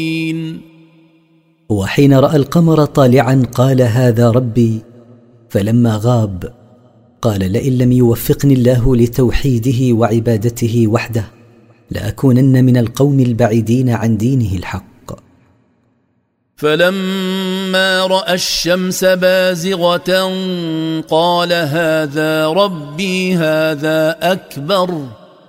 وحين رأى القمر طالعا قال هذا ربي، فلما غاب قال لئن لم يوفقني الله لتوحيده وعبادته وحده لأكونن من القوم البعيدين عن دينه الحق. فلما رأى الشمس بازغة قال هذا ربي هذا أكبر